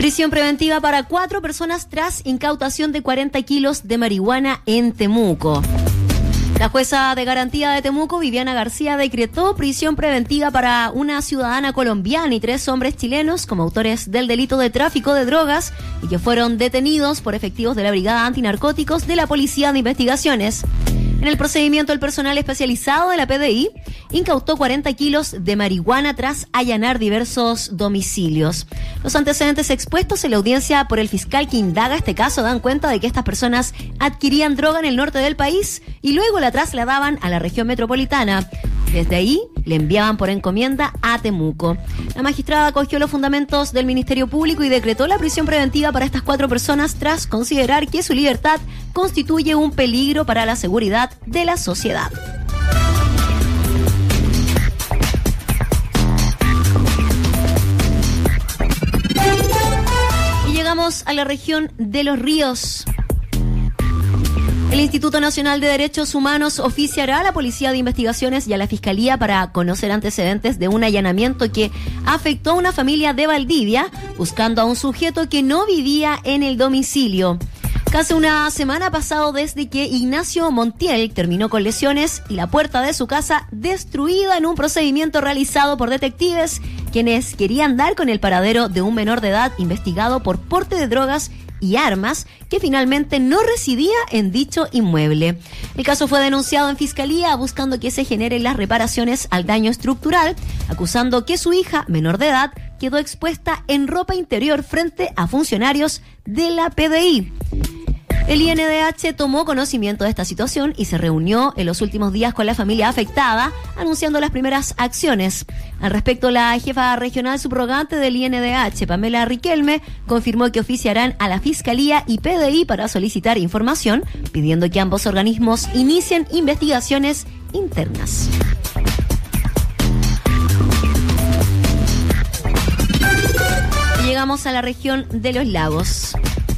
Prisión preventiva para 4 personas tras incautación de 40 kilos de marihuana en Temuco. La jueza de garantía de Temuco, Viviana García, decretó prisión preventiva para una ciudadana colombiana y 3 hombres chilenos como autores del delito de tráfico de drogas y que fueron detenidos por efectivos de la Brigada Antinarcóticos de la Policía de Investigaciones. En el procedimiento, el personal especializado de la PDI incautó 40 kilos de marihuana tras allanar diversos domicilios. Los antecedentes expuestos en la audiencia por el fiscal que indaga este caso dan cuenta de que estas personas adquirían droga en el norte del país y luego la trasladaban a la región metropolitana. Desde ahí le enviaban por encomienda a Temuco. La magistrada acogió los fundamentos del Ministerio Público y decretó la prisión preventiva para estas 4 personas tras considerar que su libertad constituye un peligro para la seguridad de la sociedad. Y llegamos a la región de Los Ríos. El Instituto Nacional de Derechos Humanos oficiará a la Policía de Investigaciones y a la Fiscalía para conocer antecedentes de un allanamiento que afectó a una familia de Valdivia, buscando a un sujeto que no vivía en el domicilio. Casi una semana ha pasado desde que Ignacio Montiel terminó con lesiones y la puerta de su casa destruida en un procedimiento realizado por detectives, quienes querían dar con el paradero de un menor de edad investigado por porte de drogas y armas que finalmente no residía en dicho inmueble. El caso fue denunciado en Fiscalía buscando que se generen las reparaciones al daño estructural, acusando que su hija, menor de edad, quedó expuesta en ropa interior frente a funcionarios de la PDI. El INDH tomó conocimiento de esta situación y se reunió en los últimos días con la familia afectada, anunciando las primeras acciones. Al respecto, la jefa regional subrogante del INDH, Pamela Riquelme, confirmó que oficiarán a la Fiscalía y PDI para solicitar información, pidiendo que ambos organismos inicien investigaciones internas. Y llegamos a la región de los lagos.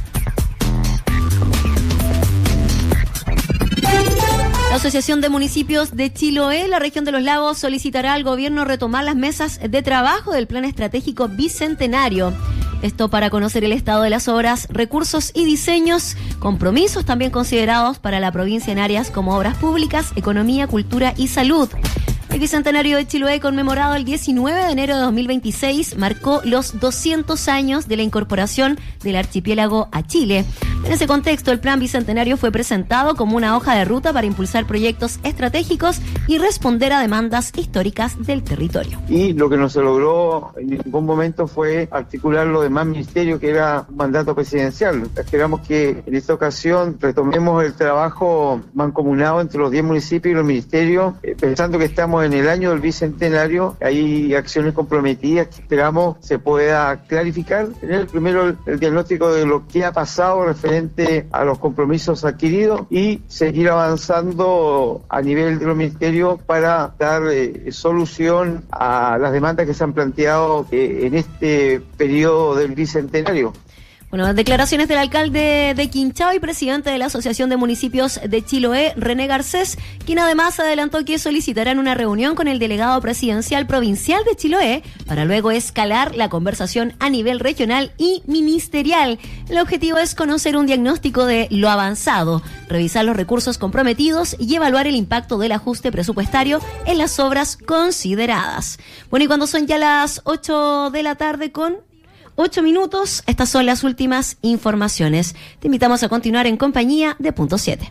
La Asociación de Municipios de Chiloé, la región de los lagos, solicitará al gobierno retomar las mesas de trabajo del Plan Estratégico Bicentenario. Esto para conocer el estado de las obras, recursos y diseños, compromisos también considerados para la provincia en áreas como obras públicas, economía, cultura y salud. El Bicentenario de Chiloé, conmemorado el 19 de enero de 2026, marcó los 200 años de la incorporación del archipiélago a Chile. En ese contexto, el Plan Bicentenario fue presentado como una hoja de ruta para impulsar proyectos estratégicos y responder a demandas históricas del territorio. Y lo que no se logró en ningún momento fue articular los demás ministerios, que era un mandato presidencial. Esperamos que en esta ocasión retomemos el trabajo mancomunado entre los 10 municipios y los ministerios, pensando que estamos en el año del Bicentenario. Hay acciones comprometidas que esperamos se pueda clarificar. Tener primero el diagnóstico de lo que ha pasado referente a los compromisos adquiridos y seguir avanzando a nivel de los ministerios para dar solución a las demandas que se han planteado en este periodo del Bicentenario. Bueno, declaraciones del alcalde de Quinchao y presidente de la Asociación de Municipios de Chiloé, René Garcés, quien además adelantó que solicitarán una reunión con el delegado presidencial provincial de Chiloé para luego escalar la conversación a nivel regional y ministerial. El objetivo es conocer un diagnóstico de lo avanzado, revisar los recursos comprometidos y evaluar el impacto del ajuste presupuestario en las obras consideradas. Bueno, y cuando son ya las 8 de la tarde con 8 minutos, estas son las últimas informaciones. Te invitamos a continuar en compañía de Punto 7.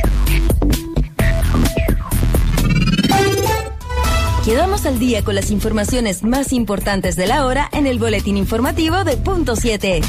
Quedamos al día con las informaciones más importantes de la hora en el boletín informativo de Punto 7.